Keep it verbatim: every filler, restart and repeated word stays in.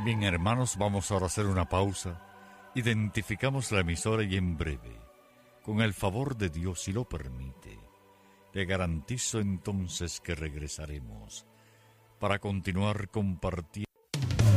Bien, hermanos, vamos ahora a hacer una pausa. Identificamos la emisora y en breve, con el favor de Dios, si lo permite, le garantizo entonces que regresaremos para continuar compartiendo